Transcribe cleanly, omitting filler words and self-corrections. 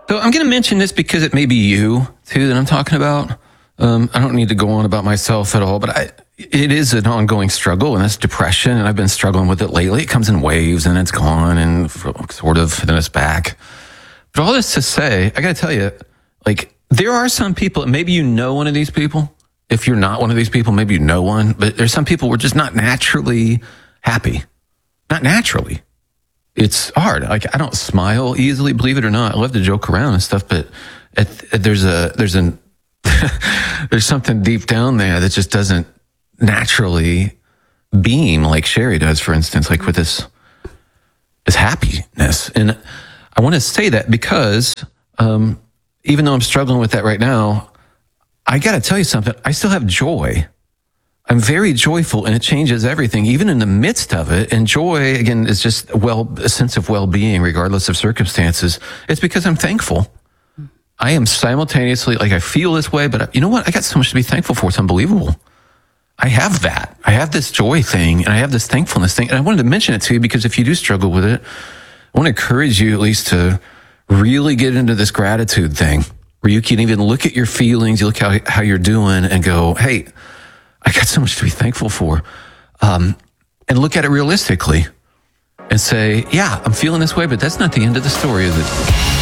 So I'm going to mention this because it may be you too that I'm talking about. I don't need to go on about myself at all, but it is an ongoing struggle, and that's depression. And I've been struggling with it lately. It comes in waves, and it's gone, and sort of, then it's back. But all this to say, I got to tell you, like, there are some people, maybe you know one of these people. If you're not one of these people, maybe you know one. But there's some people who are just not naturally happy. Not naturally. It's hard. Like, I don't smile easily, believe it or not. I love to joke around and stuff, but there's something deep down there that just doesn't naturally beam like Sherry does, for instance, like with this happiness. And I want to say that because even though I'm struggling with that right now, I got to tell you something. I still have joy. I'm very joyful, and it changes everything, even in the midst of it. And joy, again, is just a sense of well-being, regardless of circumstances. It's because I'm thankful. I am simultaneously, like, I feel this way, but you know what? I got so much to be thankful for. It's unbelievable. I have that. I have this joy thing, and I have this thankfulness thing. And I wanted to mention it to you because if you do struggle with it, I want to encourage you at least to really get into this gratitude thing, where you can even look at your feelings, you look how you're doing, and go, hey, I got so much to be thankful for. And look at it realistically and say, yeah, I'm feeling this way, but that's not the end of the story, is it?